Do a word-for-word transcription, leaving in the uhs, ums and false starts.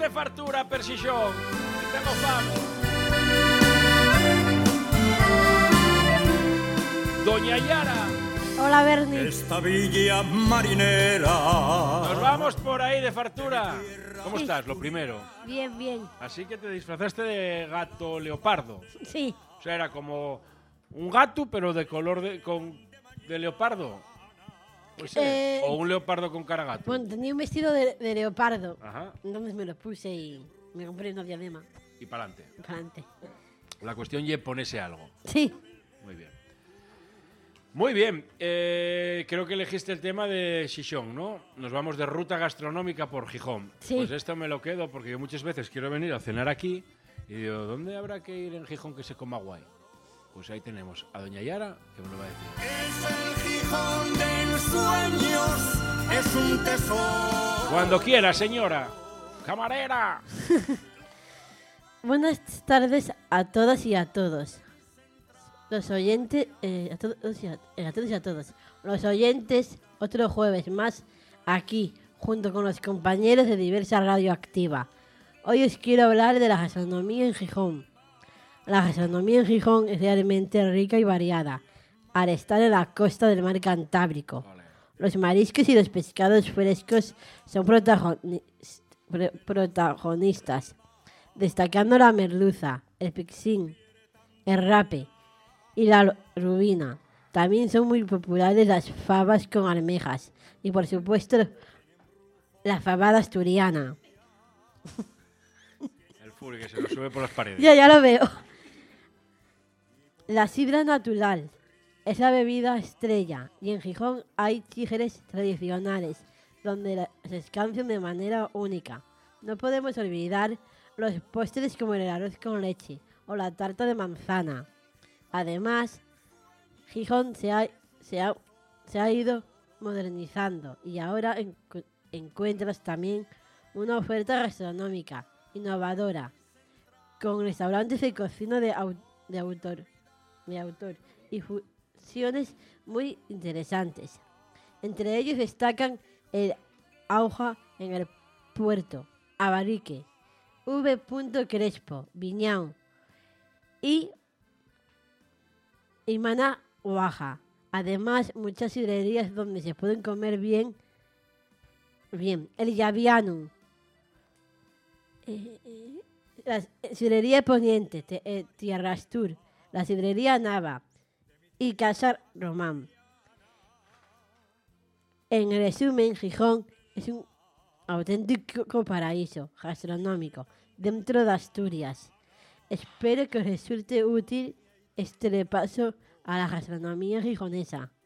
de fartura per Xixón. Que tengo fame. Doña Yara. Hola, Berni. Esta villa marinera. Nos vamos por ahí de fartura. ¿Cómo Sí. estás? Lo primero. Bien, bien. Así que te disfrazaste de gato leopardo. Sí. O sea, era como un gato, pero de color de, con, de leopardo. Pues, Eh, o un leopardo con cara gato. Bueno, tenía un vestido de, de leopardo. Ajá. Entonces me lo puse y me compré una diadema. Y para adelante. Para adelante. La cuestión es ponerse algo. Sí. Muy bien. Muy bien. Eh, creo que elegiste el tema de Xixón, ¿no? Nos vamos de ruta gastronómica por Gijón. Sí. Pues esto me lo quedo porque yo muchas veces quiero venir a cenar aquí y digo, ¿dónde habrá que ir en Gijón que se coma guay? Pues ahí tenemos a Doña Yara, que me lo va a decir. Es el Gijón de ensueños, es un tesoro. Cuando quiera, señora. ¡Camarera! Buenas tardes a todas y a todos. Los oyentes, eh, a, todos y a, eh, a todos y a todos. Los oyentes, otro jueves más aquí, junto con los compañeros de Diversa Radio Activa. Hoy os quiero hablar de la gastronomía en Gijón. La gastronomía en Gijón es realmente rica y variada, al estar en la costa del mar Cantábrico. Los mariscos y los pescados frescos son protagoni- pro- protagonistas, destacando la merluza, el pixín, el rape y la rubina. También son muy populares las fabas con almejas y, por supuesto, la fabada asturiana. El Furi que se lo sube por las paredes. Ya, ya lo veo. La sidra natural es la bebida estrella y en Gijón hay tigres tradicionales donde la- se escancian de manera única. No podemos olvidar los postres como el arroz con leche o la tarta de manzana. Además, Gijón se ha, se ha, se ha ido modernizando y ahora encu- encuentras también una oferta gastronómica innovadora con restaurantes de cocina de, au- de autor, de autor y fusiones muy interesantes. Entre ellos destacan el Auja en el Puerto, Abarique, V. Crespo, Viñao y Imana, Oaxaca. Además, muchas sidrerías donde se pueden comer bien, bien. El Llaviano, eh, eh, la sidrería Poniente, te, eh, Tierra Astur, la sidrería Nava y Casa Román. En resumen, Gijón es un auténtico paraíso gastronómico dentro de Asturias. Espero que os resulte útil este repaso a la gastronomía gijonesa.